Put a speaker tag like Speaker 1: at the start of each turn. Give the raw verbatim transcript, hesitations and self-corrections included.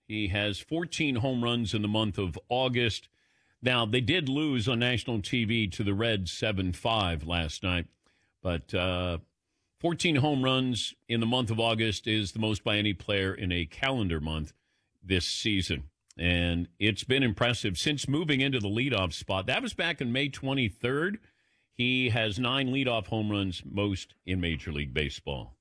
Speaker 1: He has fourteen home runs in the month of August. Now, they did lose on national T V to the Reds seven five last night, but uh, fourteen home runs in the month of August is the most by any player in a calendar month this season. And it's been impressive since moving into the leadoff spot. That was back on May twenty-third. He has nine leadoff home runs, most in Major League Baseball.